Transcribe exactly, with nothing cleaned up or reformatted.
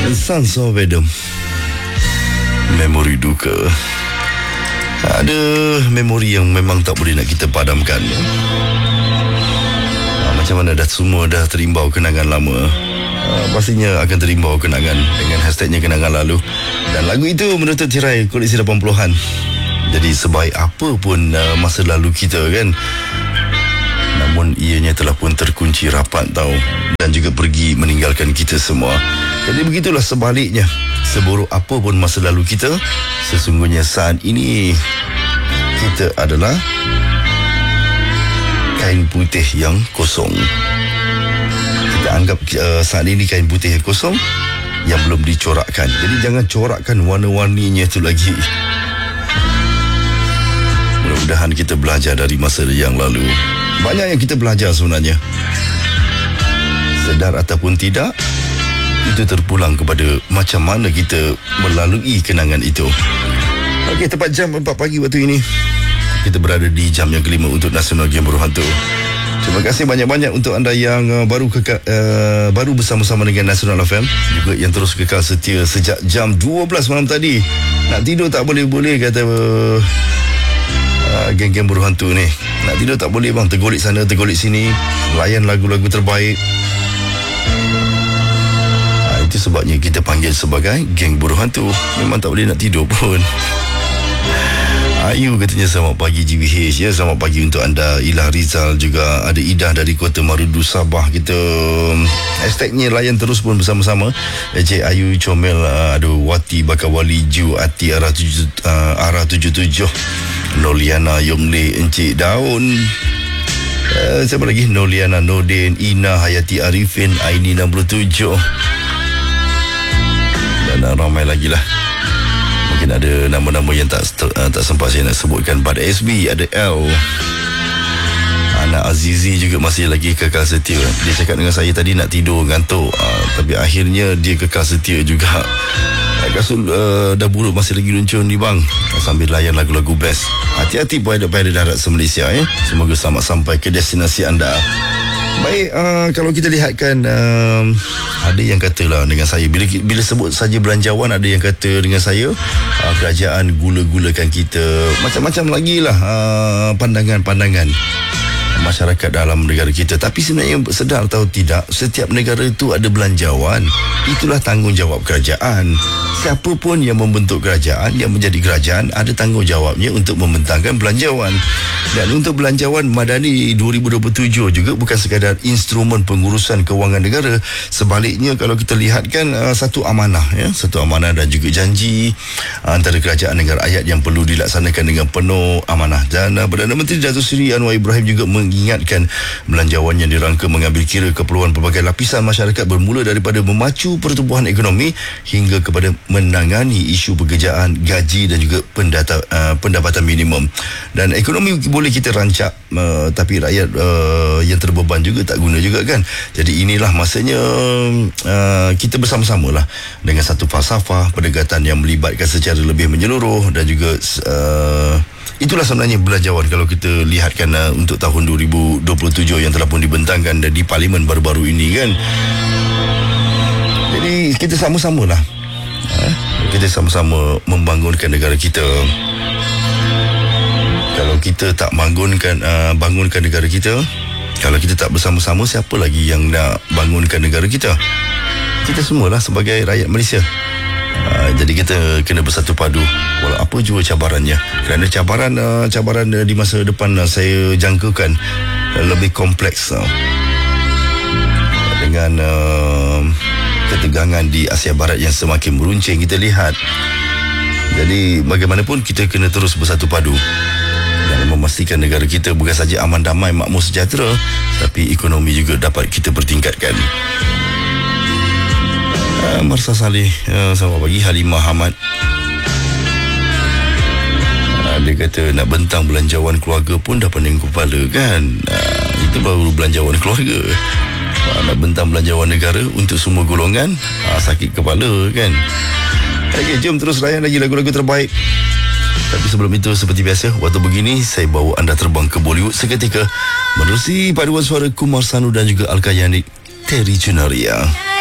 Sons of Adam. Memori duka. Ada memori yang memang tak boleh nak kita padamkan. ha, Macam mana dah semua dah terimbau kenangan lama, ha, pastinya akan terimbau kenangan dengan hashtagnya kenangan lalu. Dan lagu itu menutup tirai koleksi lapan puluhan. Jadi sebaik apa pun uh, masa lalu kita kan, namun ianya telah pun terkunci rapat tau, dan juga pergi meninggalkan kita semua. Jadi begitulah sebaliknya, seburuk apa pun masa lalu kita, sesungguhnya saat ini kita adalah kain putih yang kosong. Kita anggap uh, saat ini kain putih yang kosong yang belum dicorakkan. Jadi jangan corakkan warna-warninya itu lagi. Mudah-mudahan kita belajar dari masa yang lalu. Banyak yang kita belajar sebenarnya. Sedar ataupun tidak, itu terpulang kepada macam mana kita melalui kenangan itu. Okey, tepat jam empat pagi waktu ini, kita berada di jam yang kelima untuk Nasional Game Berhantu. Terima kasih banyak-banyak untuk anda yang uh, baru kekal, uh, baru bersama-sama dengan Nasional F M, juga yang terus kekal setia sejak jam dua belas malam tadi. Nak tidur tak boleh-boleh kata uh, uh, geng-geng berhantu ni. Nak tidur tak boleh bang, tergolik sana tergolik sini, layan lagu-lagu terbaik. uh, Itu sebabnya kita panggil sebagai geng berhantu. Memang tak boleh nak tidur pun. Ayu katanya selamat pagi G B H ya. Selamat pagi untuk anda. Ilah Rizal juga ada. Idah dari Kota Marudu Sabah. Kita hashtagnya layan terus pun bersama-sama. Encik Ayu Comel, ada Wati Bakawali Ju Ati arah tujuh uh, arah tujuh tujuh. Noliana Yongle, Encik Daun, uh, siapa lagi? Noliana Nordin, Ina Hayati Arifin, Aini enam puluh tujuh, dan uh, ramai lagi lah. Mungkin ada nama-nama yang tak uh, tak sempat saya nak sebutkan. Pada S B ada L. Anak Azizi juga masih lagi kekal setia. Dia cakap dengan saya tadi nak tidur, ngantuk, uh, tapi akhirnya dia kekal setia juga. uh, Kasul uh, dah buruk masih lagi luncur ni bang, uh, sambil layan lagu-lagu best. Hati-hati pilot-pilot darat se-Malaysia ya. Semoga selamat sampai ke destinasi anda. Baik, uh, kalau kita lihatkan, uh, ada yang katalah dengan saya, bila bila sebut saja belanjawan, ada yang kata dengan saya, uh, kerajaan gula-gulakan kita. Macam-macam lagi lah uh, pandangan-pandangan masyarakat dalam negara kita. Tapi sebenarnya sedar atau tidak, setiap negara itu ada belanjawan. Itulah tanggungjawab kerajaan. Siapa pun yang membentuk kerajaan, yang menjadi kerajaan, ada tanggungjawabnya untuk membentangkan belanjawan. Dan untuk belanjawan madani dua ribu dua puluh tujuh juga bukan sekadar instrumen pengurusan kewangan negara. Sebaliknya kalau kita lihatkan, uh, satu amanah ya, satu amanah dan juga janji uh, antara kerajaan negara rakyat yang perlu dilaksanakan dengan penuh amanah. Dan uh, Perdana Menteri Datuk Seri Anwar Ibrahim juga mengingatkan belanjawan yang dirangka mengambil kira keperluan pelbagai lapisan masyarakat, bermula daripada memacu pertumbuhan ekonomi hingga kepada menangani isu pekerjaan, gaji dan juga pendata, uh, pendapatan minimum. Dan ekonomi boleh kita rancak, uh, tapi rakyat uh, yang terbeban juga tak guna juga kan. Jadi inilah masanya uh, kita bersama-sama lah dengan satu falsafah pendekatan yang melibatkan secara lebih menyeluruh. Dan juga uh, itulah sebenarnya belanjawan kalau kita lihatkan uh, untuk tahun dua ribu dua puluh tujuh yang telah pun dibentangkan di Parlimen baru-baru ini kan. Jadi kita sama-sama lah, uh, kita sama-sama membangunkan negara kita. Kalau kita tak bangunkan uh, bangunkan negara kita, kalau kita tak bersama-sama, siapa lagi yang nak bangunkan negara kita? Kita semualah sebagai rakyat Malaysia. Uh, jadi kita kena bersatu padu walau apa jua cabarannya. Kerana cabaran uh, cabaran uh, di masa depan uh, saya jangkakan uh, lebih kompleks uh, dengan uh, ketegangan di Asia Barat yang semakin meruncing kita lihat. Jadi bagaimanapun kita kena terus bersatu padu dan memastikan negara kita bukan saja aman damai makmur sejahtera, tapi ekonomi juga dapat kita bertingkatkan. uh, Marsa Saleh, uh, selamat pagi. Halimah Ahmad, uh, dia kata nak bentang belanjawan keluarga pun dah pening kepala kan. uh, Itu baru belanjawan keluarga. uh, Nak bentang belanjawan negara untuk semua golongan, uh, sakit kepala kan. Okey, jom terus layan lagi lagu-lagu terbaik. Tapi sebelum itu, seperti biasa, waktu begini saya bawa anda terbang ke Bollywood seketika menerusi paduan suara Kumar Sanu dan juga Alka Yani, Terry Junaria.